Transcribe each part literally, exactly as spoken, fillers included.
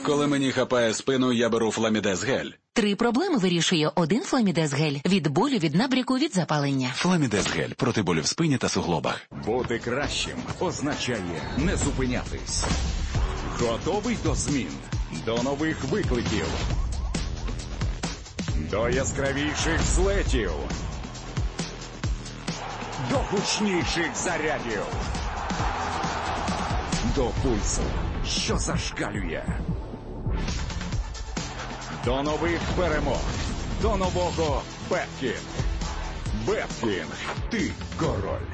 Коли мені хапає спину, я беру Фламідез гель. Три проблеми вирішує один Фламідез гель. Від болю, від набряку, від запалення. Фламідез гель проти болю в спині та суглобах. Бути кращим означає не зупинятись. Готовий до змін, до нових викликів, до яскравіших злетів, до гучніших зарядів, до пульсу, що зашкалює, до нових перемог, до нового Беткінг. Беткінг, ти король.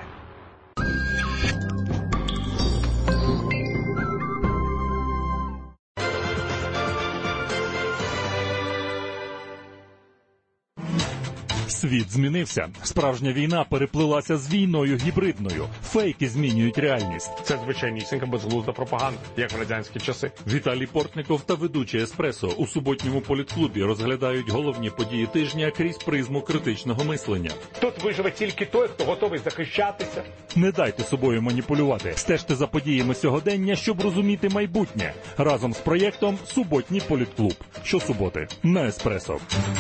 Світ змінився. Справжня війна переплилася з війною гібридною. Фейки змінюють реальність. Це звичайнісінька безглузда пропаганда, як в радянські часи. Віталій Портников та ведучий «Еспресо» у суботньому політклубі розглядають головні події тижня крізь призму критичного мислення. Тут виживе тільки той, хто готовий захищатися. Не дайте собою маніпулювати. Стежте за подіями сьогодення, щоб розуміти майбутнє. Разом з проєктом «Суботній політклуб». Щосуботи на «Еспресо».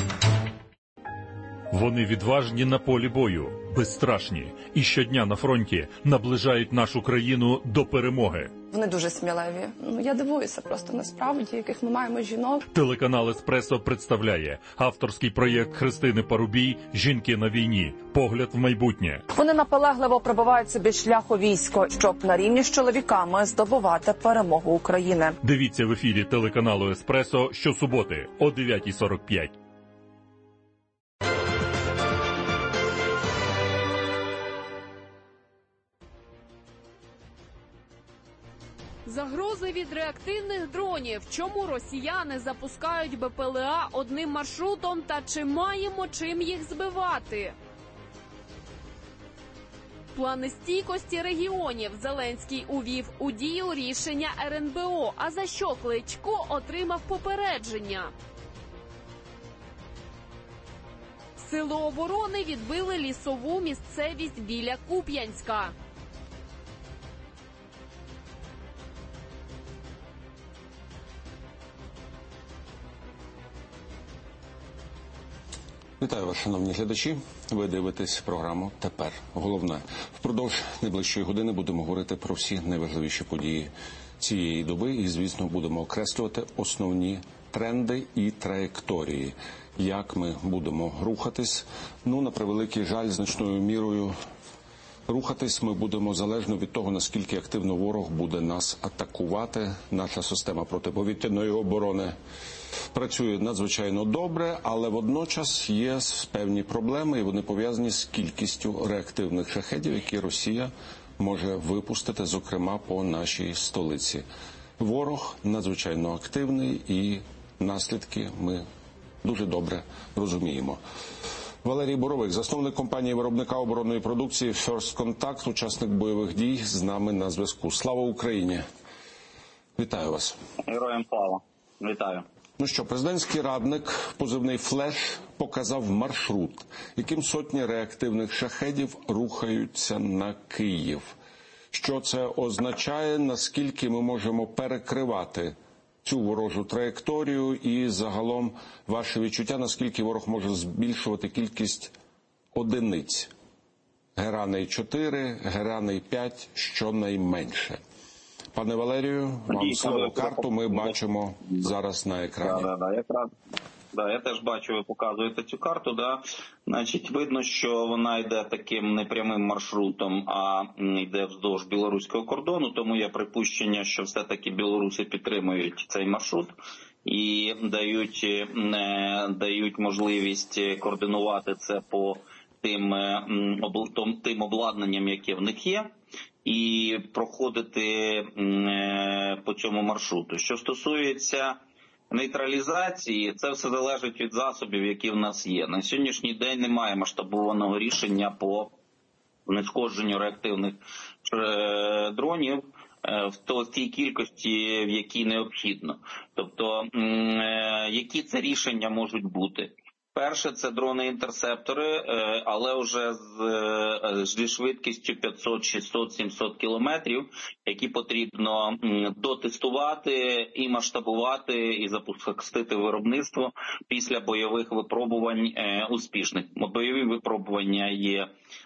Вони відважні на полі бою, безстрашні і щодня на фронті наближають нашу країну до перемоги. Вони дуже сміливі. Ну, я дивуюся просто насправді, яких ми маємо жінок. Телеканал «Еспресо» представляє авторський проєкт Христини Парубій «Жінки на війні. Погляд в майбутнє». Вони наполегливо пробивають собі шлях у військо, щоб на рівні з чоловіками здобувати перемогу України. Дивіться в ефірі телеканалу «Еспресо» щосуботи о дев'ятій сорок п'ять. Загрози від реактивних дронів. Чому росіяни запускають Бе Пе Ле А одним маршрутом та чи маємо чим їх збивати? Плани стійкості регіонів. Зеленський увів у дію рішення Ер Ен Бе О. А за що Кличко отримав попередження? Сили оборони відбили лісову місцевість біля Куп'янська. Вітаю вас, шановні глядачі. Ви дивитесь програму «Тепер головне». Впродовж найближчої години будемо говорити про всі найважливіші події цієї доби і, звісно, будемо окреслювати основні тренди і траєкторії, як ми будемо рухатись. Ну, на превеликий жаль, значною мірою рухатись ми будемо залежно від того, наскільки активно ворог буде нас атакувати. Наша система протиповітряної оборони працює надзвичайно добре, але водночас є певні проблеми, і вони пов'язані з кількістю реактивних шахедів, які Росія може випустити, зокрема, по нашій столиці. Ворог надзвичайно активний, і наслідки ми дуже добре розуміємо. Валерій Боровик, засновник компанії-виробника оборонної продукції First Contact, учасник бойових дій, з нами на зв'язку. Слава Україні! Вітаю вас. Героям слава. Вітаю. Ну що, президентський радник, позивний «Флеш», показав маршрут, яким сотні реактивних шахедів рухаються на Київ. Що це означає, наскільки ми можемо перекривати цю ворожу траєкторію і загалом ваше відчуття, наскільки ворог може збільшувати кількість одиниць? Гераней чотири, Гераней п'ять, щонайменше. Пане Валерію, вам слово. Карту ми бачимо зараз на екрані. Да, да, да, якраз. Да, я теж бачу, ви показуєте цю карту. Да. Значить, видно, що вона йде таким непрямим маршрутом, а йде вздовж білоруського кордону, тому є припущення, що все-таки білоруси підтримують цей маршрут і дають, дають можливість координувати це по тим, тим обладнанням, яке в них є, і проходити по цьому маршруту. Що стосується нейтралізації, це все залежить від засобів, які в нас є. На сьогоднішній день немає масштабованого рішення по знешкодженню реактивних дронів в тій кількості, в якій необхідно. Тобто, які це рішення можуть бути? Перше – це дрони-інтерсептори, але вже зі швидкістю п'ятсот, шістсот, сімсот кілометрів, які потрібно дотестувати і масштабувати, і запустити виробництво після бойових випробувань успішних. Бойові випробування є,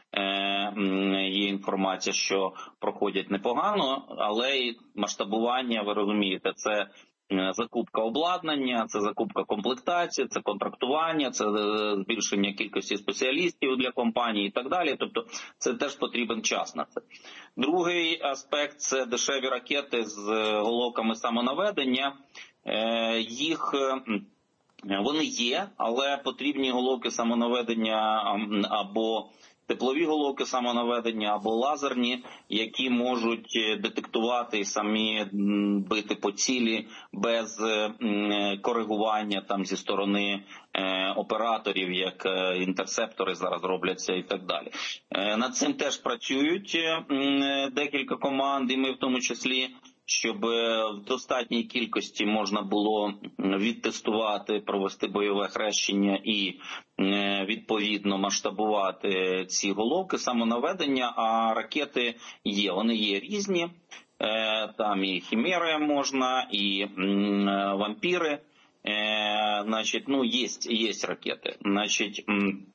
є інформація, що проходять непогано, але і масштабування, ви розумієте, це закупка обладнання, це закупка комплектації, це контрактування, це збільшення кількості спеціалістів для компаній і так далі. Тобто це теж потрібен час на це. Другий аспект – це дешеві ракети з головками самонаведення. Їх вони є, але потрібні головки самонаведення або теплові головки самонаведення або лазерні, які можуть детектувати і самі бити по цілі без коригування там зі сторони операторів, як інтерсептори зараз робляться і так далі. Над цим теж працюють декілька команд, і ми в тому числі, щоб в достатній кількості можна було відтестувати, провести бойове хрещення і відповідно масштабувати ці головки самонаведення, а ракети є, вони є різні, там і хімери можна, і вампіри, значить, ну, є, є ракети, значить,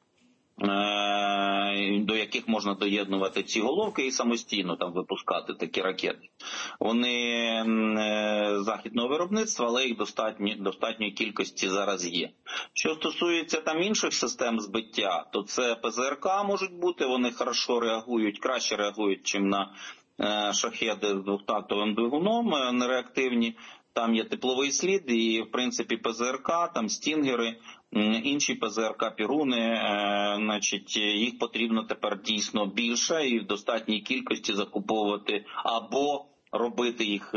до яких можна доєднувати ці головки і самостійно там випускати такі ракети. Вони західного виробництва, але їх достатньо, достатньої кількості зараз є. Що стосується там інших систем збиття, то це ПЗРК можуть бути, вони хорошо реагують, краще реагують, чим на шахеди з двохтактовим двигуном, нереактивні. Там є тепловий слід і, в принципі, ПЗРК, там стінгери, інші ПЗРК, піруни, значить, їх потрібно тепер дійсно більше і в достатній кількості закуповувати або робити їх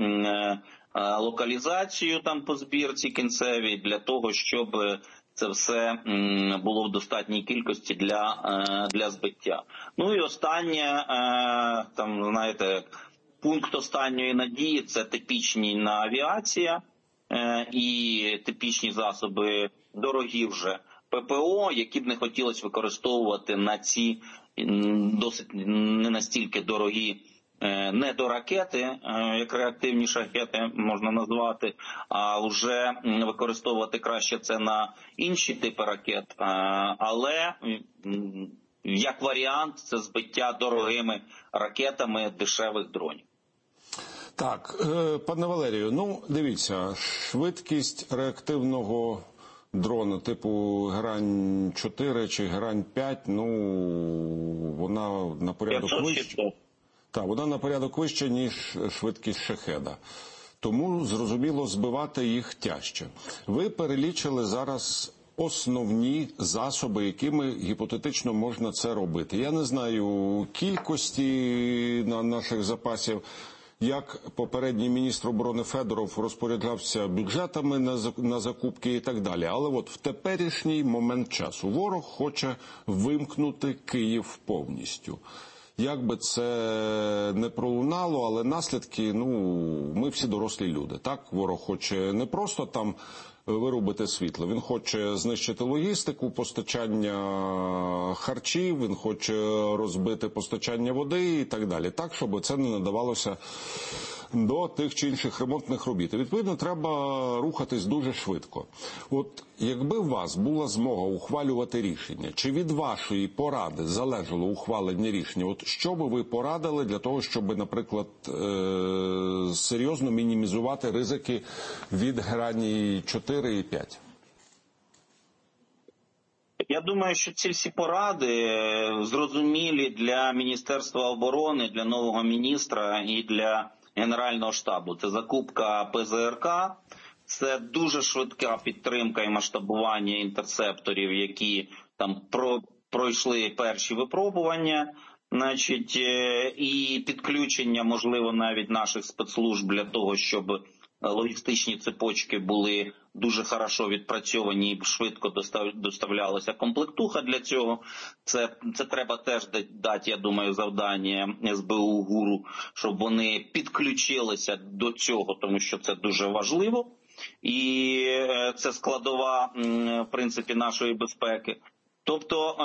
локалізацію там по збірці кінцевій для того, щоб це все було в достатній кількості для, для збиття. Ну і останнє, там, знаєте, пункт останньої надії – це типічні на авіація е, і типічні засоби дорогі вже ППО, які б не хотілося використовувати на ці досить не настільки дорогі е, недоракети, е, як реактивні шахеди можна назвати, а вже використовувати краще це на інші типи ракет, е, але як варіант це збиття дорогими ракетами дешевих дронів. Так, пане Валерію, ну, дивіться, швидкість реактивного дрона типу Грань чотири чи Грань п'ять, ну, вона на порядок вища. Так, вона на порядок вища, ніж швидкість шахеда. Тому, зрозуміло, збивати їх тяжче. Ви перелічили зараз основні засоби, якими гіпотетично можна це робити. Я не знаю кількості на наших запасів, як попередній міністр оборони Федоров розпоряджався бюджетами на закупки і так далі. Але от в теперішній момент часу ворог хоче вимкнути Київ повністю. Як би це не пролунало, але наслідки, ну, ми всі дорослі люди, так? Ворог хоче не просто там вирубити світло, він хоче знищити логістику, постачання харчів, він хоче розбити постачання води і так далі, так, щоб це не надавалося до тих чи інших ремонтних робіт. І, відповідно, треба рухатись дуже швидко. От якби у вас була змога ухвалювати рішення, чи від вашої поради залежало ухвалення рішення, от що би ви порадили для того, щоб, наприклад, е- серйозно мінімізувати ризики від Грані чотири і п'ять? Я думаю, що ці всі поради зрозумілі для Міністерства оборони, для нового міністра і для Генерального штабу. Це закупка ПЗРК, це дуже швидка підтримка і масштабування інтерсепторів, які там про, пройшли перші випробування, значить, і підключення, можливо, навіть наших спецслужб для того, щоб логістичні цепочки були дуже хорошо відпрацьовані і швидко доставлялася комплектуха для цього. Це, це треба теж дати, я думаю, завдання ес бе у ГУРу, щоб вони підключилися до цього, тому що це дуже важливо. і це складова, в принципі, нашої безпеки. Тобто,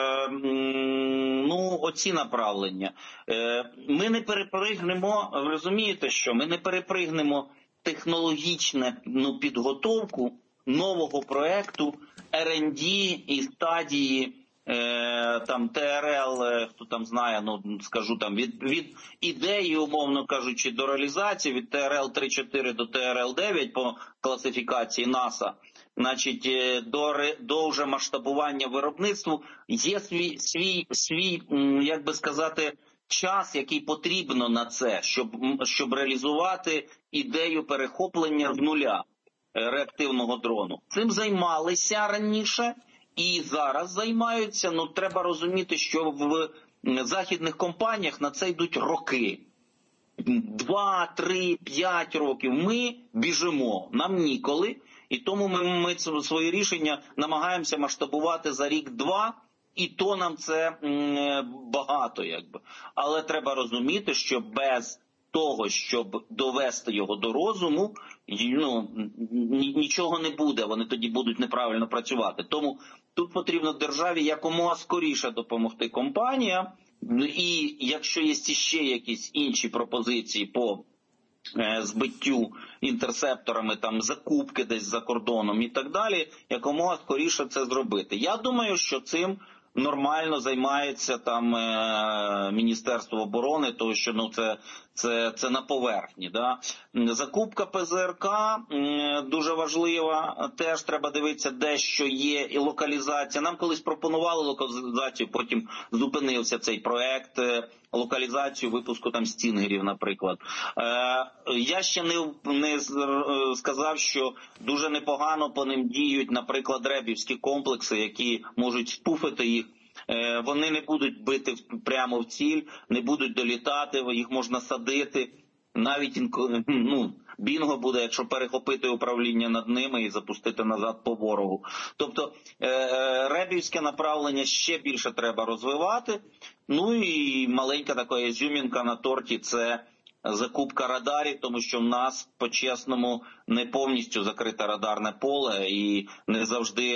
ну, оці направлення. Ми не перепригнемо, ви розумієте, що ми не перепригнемо технологічну, ну, підготовку нового проекту ер енд ді і стадії е, там Т Р Л, хто там знає, ну скажу там від від ідеї, умовно кажучи, до реалізації, від Т Р Л три чотири до Т Р Л дев'ять по класифікації НАСА, значить, до до вже масштабування виробництва є свій свій свій, як би сказати, час, який потрібно на це, щоб щоб реалізувати ідею перехоплення з нуля реактивного дрону. Цим займалися раніше і зараз займаються. Ну, треба розуміти, що в західних компаніях на це йдуть роки. Два, три, п'ять років. Ми біжимо, нам ніколи. І тому ми, ми свої рішення намагаємося масштабувати за рік-два. І то нам це багато, якби. Але треба розуміти, що без того, щоб довести його до розуму, ну, нічого не буде, вони тоді будуть неправильно працювати. Тому тут потрібно державі якомога скоріше допомогти компаніям, і якщо є ще якісь інші пропозиції по збиттю інтерсепторами, там, закупки десь за кордоном і так далі, якомога скоріше це зробити. Я думаю, що цим нормально займається там е, Міністерство оборони, тому що ну це це це на поверхні, да. Закупка П З Р К е, дуже важлива. Теж треба дивитися, де що є, і локалізація. Нам колись пропонували локалізацію, потім зупинився цей проект. Е, локалізацію випуску там стінгерів, наприклад. Е, я ще не, не сказав, що дуже непогано по ним діють, наприклад, ребівські комплекси, які можуть спуфити їх. Е, вони не будуть бити прямо в ціль, не будуть долітати, їх можна садити. Навіть, ну, бінго буде, якщо перехопити управління над ними і запустити назад по ворогу. Тобто е, ребівське направлення ще більше треба розвивати. Ну і маленька така ізюмінка на торті – це закупка радарів, тому що в нас по-чесному не повністю закрите радарне поле і не завжди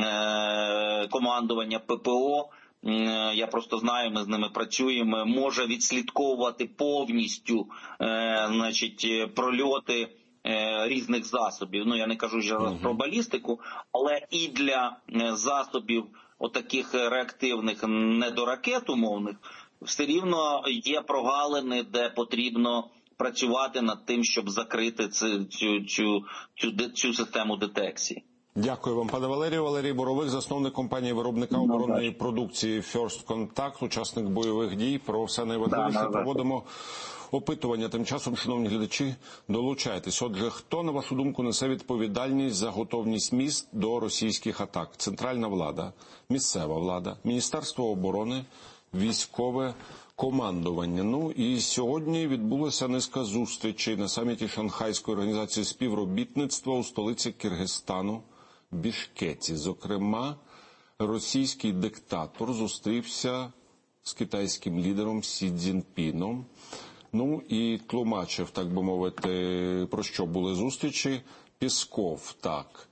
е, командування П П О, е, я просто знаю, ми з ними працюємо, може відслідковувати повністю е, значить, прольоти е, різних засобів. Ну, я не кажу зараз про балістику, але і для е, засобів отаких реактивних недоракет умовних, все рівно є прогалини, де потрібно працювати над тим, щоб закрити цю, цю, цю, цю, цю систему детекції. Дякую вам, пане Валерію. Валерій Боровик, засновник компанії виробника оборонної продукції First Contact, учасник бойових дій. Про все найважливіше проводимо опитування. Тим часом, шановні глядачі, долучайтесь. Отже, хто, на вашу думку, несе відповідальність за готовність міст до російських атак? Центральна влада, місцева влада, Міністерство оборони, військове командування. Ну і сьогодні відбулася низка зустрічей на саміті Шанхайської організації співробітництва у столиці Киргизстану Бішкеці. Зокрема, російський диктатор зустрівся з китайським лідером Сі Цзіньпіном. Ну і тлумачив, так би мовити, про що були зустрічі. Пєсков, так.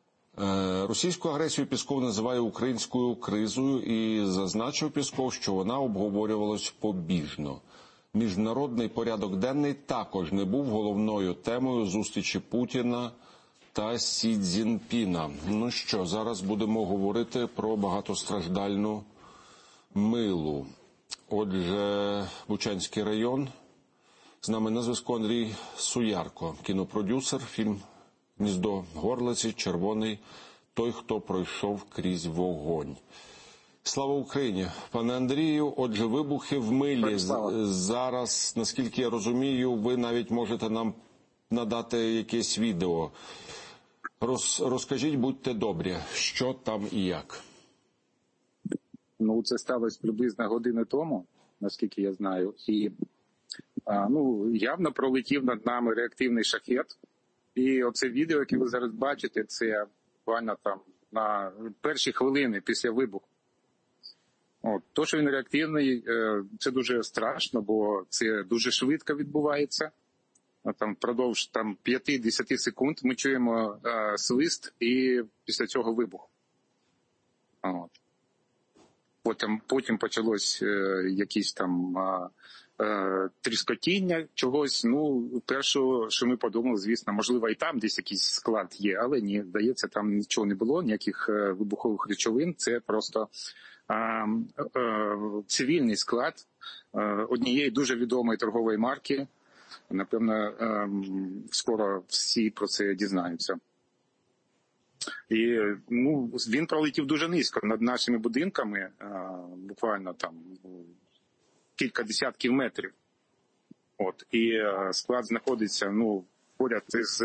Російську агресію Пєсков називає українською кризою і зазначив Пєсков, що вона обговорювалась побіжно. Міжнародний порядок денний також не був головною темою зустрічі Путіна та Сі Цзіньпіна. Ну що, зараз будемо говорити про багатостраждальну Милу. Отже, Бучанський район. З нами на зв'язку Андрій Суярко, кінопродюсер, фільм «Гніздо горлиці», «Червоний», «Той, хто пройшов крізь вогонь». Слава Україні! Пане Андрію, отже, вибухи в Милі. Зараз, наскільки я розумію, ви навіть можете нам надати якесь відео. Роз, розкажіть, будьте добрі, що там і як. Ну, це сталося приблизно години тому, наскільки я знаю. І, а, ну, явно пролетів над нами реактивний шахет. І оце відео, яке ви зараз бачите, це буквально там на перші хвилини після вибуху. От, то, що він реактивний, це дуже страшно, бо це дуже швидко відбувається. там впродовж там п'ять-десять секунд ми чуємо е, свист і після цього вибух. От. Потім, потім почалось е, якісь там е, е, тріскотіння чогось. Ну, перше, що ми подумали, звісно, можливо, і там десь якийсь склад є, але ні, здається, там нічого не було, ніяких е, вибухових речовин. Це просто е, е, цивільний склад е, однієї дуже відомої торгової марки. Напевно, е, скоро всі про це дізнаються. І ну, він пролетів дуже низько над нашими будинками, буквально там кілька десятків метрів. От. І склад знаходиться ну, поряд із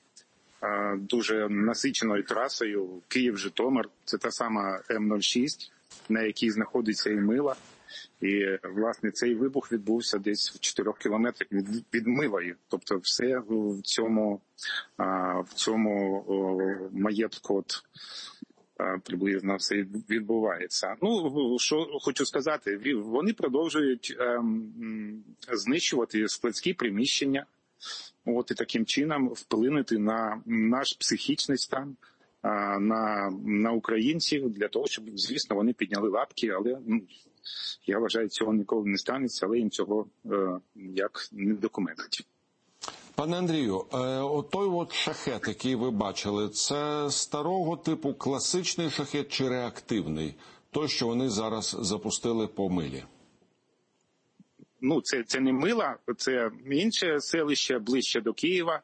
дуже насиченою трасою Київ-Житомир. Це та сама Ем нуль шість, на якій знаходиться і Мила. І, власне, цей вибух відбувся десь в чотирьох кілометрах від, від Милої. Тобто все в цьому, в цьому маєтку от, приблизно все відбувається. Ну, що хочу сказати, вони продовжують ем, знищувати складські приміщення, от, і таким чином вплинути на наш психічний стан, на, на українців, для того, щоб, звісно, вони підняли лапки, але ну, я вважаю, цього ніколи не станеться, але їм цього е, як не документить. Пане Андрію, е, отой от шахет, який ви бачили, це старого типу класичний шахет чи реактивний? Той, що вони зараз запустили по Милі? Ну, це, це не Мила, це інше селище ближче до Києва.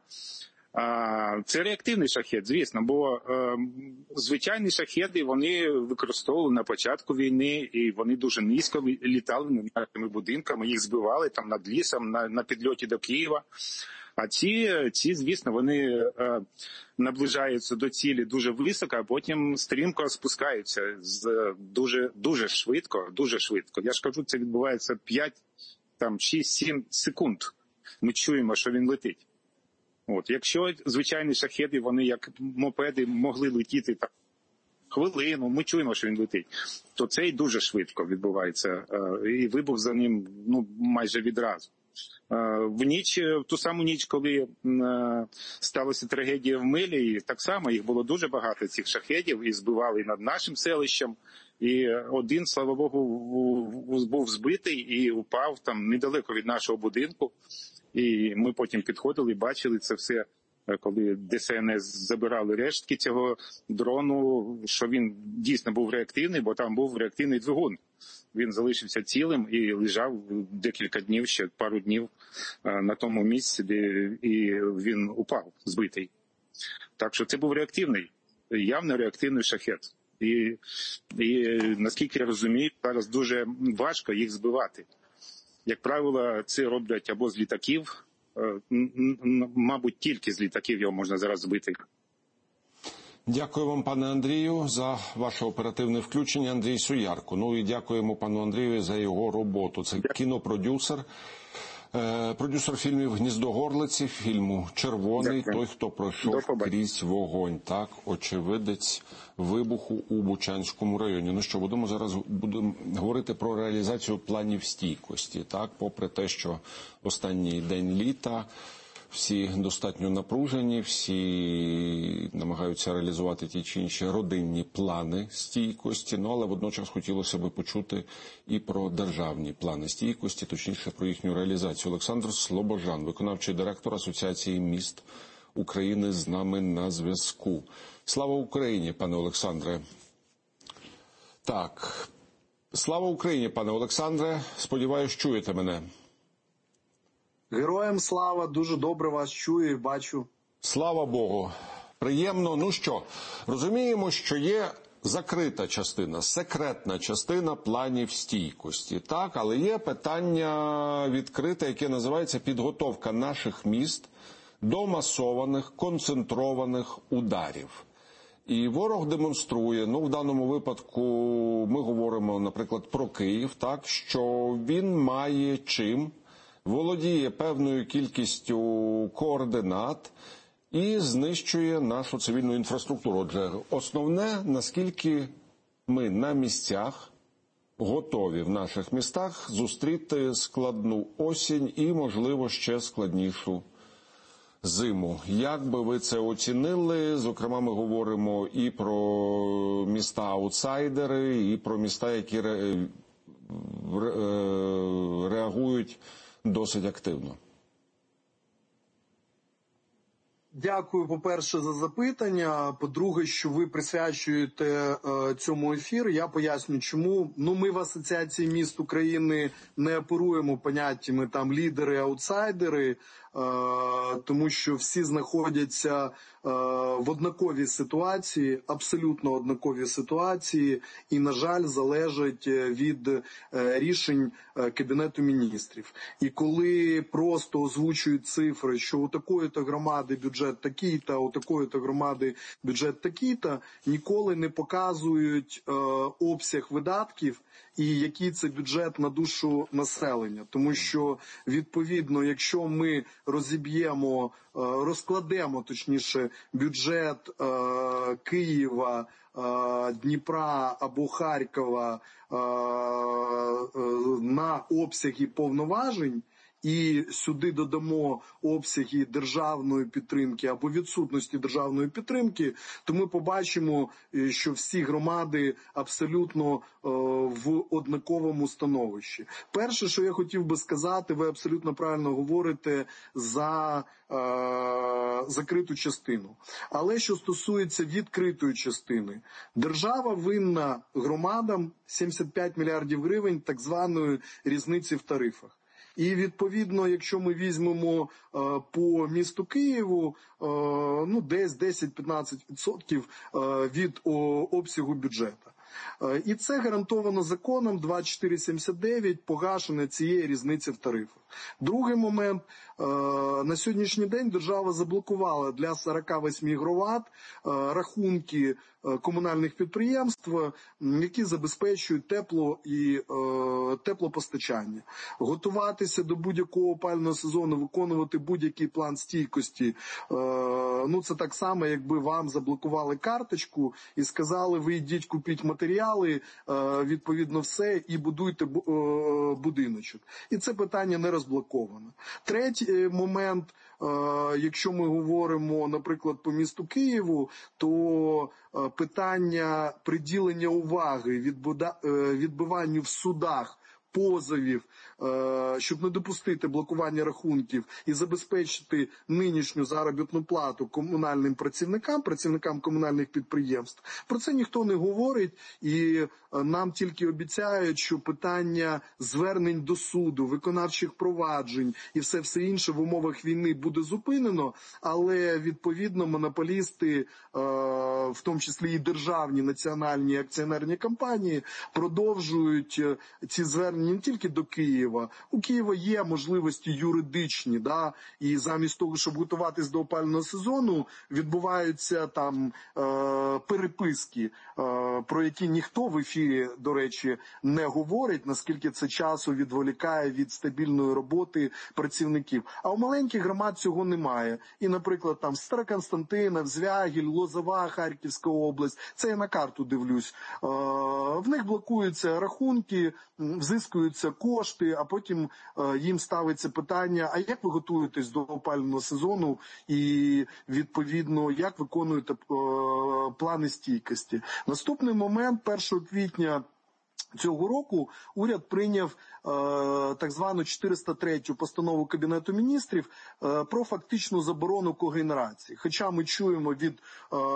Це реактивний шахет, звісно, бо е, звичайні шахеди вони використовували на початку війни, і вони дуже низько літали над нашими будинками, їх збивали там над лісом, на, на підльоті до Києва. А ці, ці звісно, вони е, наближаються до цілі дуже високо, а потім стрімко спускаються з, дуже, дуже швидко, дуже швидко. Я ж кажу, це відбувається п'ять, там, шість-сім секунд. Ми чуємо, що він летить. От, якщо звичайні шахеди, вони як мопеди могли летіти так хвилину, ми чуємо, що він летить, то цей дуже швидко відбувається. І вибух за ним ну, майже відразу. В ніч, в ту саму ніч, коли сталася трагедія в Милі, так само їх було дуже багато цих шахедів, і збивали над нашим селищем. І один, слава Богу, був збитий і упав там недалеко від нашого будинку. І ми потім підходили, бачили це все, коли Де Ес Ен Ес забирали рештки цього дрону, що він дійсно був реактивний, бо там був реактивний двигун. Він залишився цілим і лежав декілька днів, ще пару днів на тому місці, де і він упав, збитий. Так що це був реактивний, явно реактивний шахет. І, і наскільки я розумію, зараз дуже важко їх збивати. Як правило, це роблять або з літаків, мабуть, тільки з літаків його можна зараз збити. Дякую вам, пане Андрію, за ваше оперативне включення. Андрій Суярко. Ну і дякуємо пану Андрію за його роботу. Це кінопродюсер, е, продюсер фільмів «Гніздо Горлиці», фільму «Червоний», Дякую. Той, хто пройшов крізь вогонь, так, очевидець вибуху у Бучанському районі. Ну що, будемо зараз будемо говорити про реалізацію планів стійкості, так, попри те, що останній день літа, всі достатньо напружені, всі намагаються реалізувати ті чи інші родинні плани стійкості, ну, але водночас хотілося б почути і про державні плани стійкості, точніше про їхню реалізацію. Олександр Слобожан, виконавчий директор Асоціації міст України, з нами на зв'язку. Слава Україні, пане Олександре. Так, слава Україні, пане Олександре. Сподіваюсь, чуєте мене. Героям слава, дуже добре вас чую і бачу. Слава Богу. Приємно. Ну що, розуміємо, що є закрита частина, секретна частина планів стійкості, так? Але є питання відкрите, яке називається підготовка наших міст до масованих, концентрованих ударів. І ворог демонструє, ну в даному випадку ми говоримо, наприклад, про Київ, так, що він має чим, володіє певною кількістю координат і знищує нашу цивільну інфраструктуру. Отже, основне, наскільки ми на місцях готові в наших містах зустріти складну осінь і, можливо, ще складнішу зиму. Як би ви це оцінили? Зокрема, ми говоримо і про міста-аутсайдери, і про міста, які ре... реагують досить активно. Дякую, по-перше, за запитання. По-друге, що ви присвячуєте е, цьому ефір. Я поясню, чому. Ну, ми в Асоціації міст України не оперуємо поняттями там лідери, аутсайдери, е, тому що всі знаходяться е, в однаковій ситуації, абсолютно однаковій ситуації, і, на жаль, залежать від е, рішень е, Кабінету міністрів. І коли просто озвучують цифри, що у такої-то громади бюджет бюджет такий-то, у такої-то громади бюджет такий-то, ніколи не показують е, обсяг видатків і який це бюджет на душу населення. Тому що, відповідно, якщо ми розіб'ємо, е, розкладемо, точніше, бюджет е, Києва, е, Дніпра або Харкова е, е, на обсяги повноважень, і сюди додамо обсяги державної підтримки або відсутності державної підтримки, то ми побачимо, що всі громади абсолютно е, в однаковому становищі. Перше, що я хотів би сказати, ви абсолютно правильно говорите за е, закриту частину. Але що стосується відкритої частини, держава винна громадам сімдесят п'ять мільярдів гривень так званої різниці в тарифах. І, відповідно, якщо ми візьмемо е, по місту Києву, е, ну, десь десять-п'ятнадцять відсотків е, від о, обсягу бюджету. Е, і це гарантовано законом двадцять чотири сімдесят дев'ять погашення цієї різниці в тарифах. Другий момент. Е, на сьогоднішній день держава заблокувала для сорок вісім громад е, рахунки е, комунальних підприємств, які забезпечують тепло і е, теплопостачання. Готуватися до будь-якого опалювального сезону, виконувати будь-який план стійкості, е, ну це так само, якби вам заблокували карточку і сказали, ви йдіть купіть матеріали, е, відповідно все, і будуйте е, будиночок. І це питання не розблоковано. Третій момент, якщо ми говоримо, наприклад, по місту Києву, то питання приділення уваги відбиванню в судах позовів, щоб не допустити блокування рахунків і забезпечити нинішню заробітну плату комунальним працівникам, працівникам комунальних підприємств. Про це ніхто не говорить, і нам тільки обіцяють, що питання звернень до суду, виконавчих проваджень і все-все інше в умовах війни буде зупинено, але, відповідно, монополісти, в тому числі і державні, національні акціонерні компанії, продовжують ці звернення не тільки до Києва. У Києва є можливості юридичні, да, і замість того, щоб готуватись до опалювального сезону, відбуваються там е, переписки, е, про які ніхто в ефірі, до речі, не говорить, наскільки це часу відволікає від стабільної роботи працівників. А у маленьких громад цього немає. І, наприклад, там Староконстантинів, Звягіль, Лозова, Харківська область, це я на карту дивлюсь, е, в них блокуються рахунки, взискуються кошти, а потім е, їм ставиться питання, а як ви готуєтесь до опалювального сезону і, відповідно, як виконуєте е, плани стійкості. Наступний момент, першого квітня цього року, уряд прийняв е, так звану чотириста третю постанову Кабінету міністрів е, про фактичну заборону когенерації. Хоча ми чуємо від е,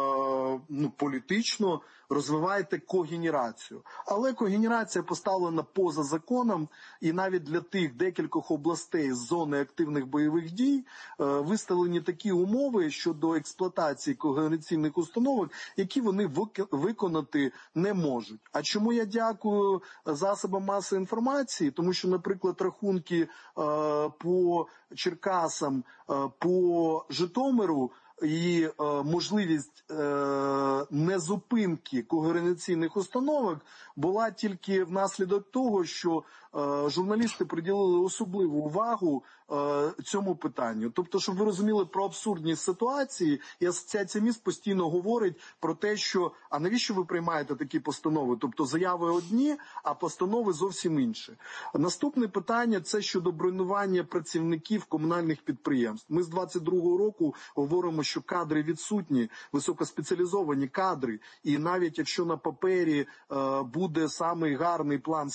ну, політично, розвивайте когенерацію. Але когенерація поставлена поза законом, і навіть для тих декількох областей з зони активних бойових дій е, виставлені такі умови щодо експлуатації когенераційних установок, які вони виконати не можуть. А чому я дякую засобам масової інформації? Тому що, наприклад, рахунки е, по Черкасам, е, по Житомиру і е, можливість е, незупинки когенераційних установок була тільки внаслідок того, що е, журналісти приділили особливу увагу е, цьому питанню. Тобто, щоб ви розуміли про абсурдність ситуації, і Асоціація міст постійно говорить про те, що а навіщо ви приймаєте такі постанови? Тобто заяви одні, а постанови зовсім інші. Наступне питання – це щодо бронювання працівників комунальних підприємств. Ми з двадцять другого року говоримо, що кадри відсутні, високоспеціалізовані кадри, і навіть якщо на папері е, буде самий гарний план